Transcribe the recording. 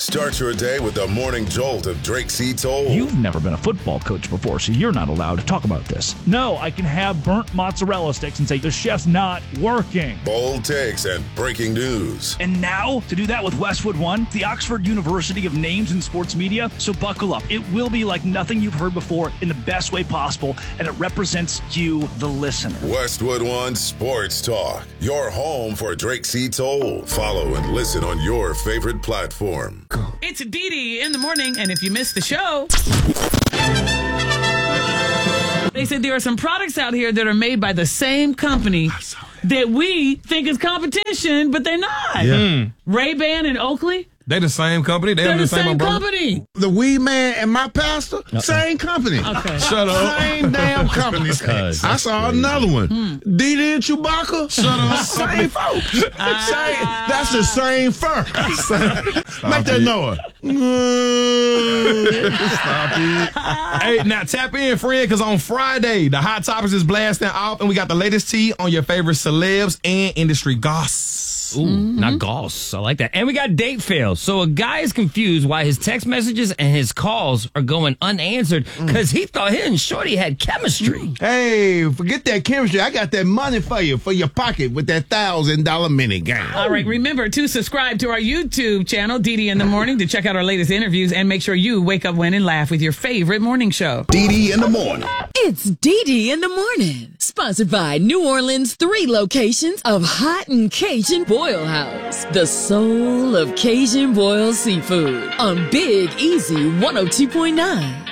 Start your day with the morning jolt of Drake C. Toll. You've never been a football coach before, so you're not allowed to talk about this. No, I can have burnt mozzarella sticks and say the chef's not working. Bold takes and breaking news. And now, to do that with Westwood One, the Oxford University of names in sports media. So buckle up. It will be like nothing you've heard before in the best way possible, and it represents you, the listener. Westwood One Sports Talk, your home for Drake C. Toll. Follow and listen on your favorite platform. It's Dee in the morning, and if you missed the show, they said there are some products out here that are made by the same company that we think is competition, but they're not. Yeah. Ray-Ban and Oakley, They the same company. they're the same umbrella? company. The weed man and my pastor, same company. Okay. Shut up. Same damn company. I saw another one. Didi and Chewbacca. Shut up. Same folks. Same. That's the same fur. Make that noise. Stop it. Hey, now tap in, friend, because on Friday, the Hot Topics is blasting off, and we got the latest tea on your favorite celebs and industry goss. Ooh, not goss. I like that. And we got date fails. So a guy is confused why his text messages and his calls are going unanswered because he thought he and Shorty had chemistry. Hey, forget that chemistry. I got that money for you, for your pocket with that $1,000 mini game. All right, remember to subscribe to our YouTube channel, Dee in the Morning, to check out our latest interviews and make sure you wake up, win, and laugh with your favorite morning show. Dee in the morning. It's Dee in the Morning, sponsored by New Orleans' 3 locations of Hot and Cajun Boil House, the soul of Cajun boiled seafood on Big Easy 102.9.